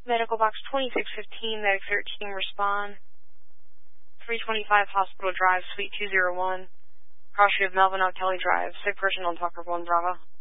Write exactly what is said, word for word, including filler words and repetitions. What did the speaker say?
Medical box twenty-six fifteen, Medic thirteen, respond. three twenty-five Hospital Drive, Suite two oh one. Cross street of Melvin O. Kelly Drive. Sick person on Tucker one Bravo.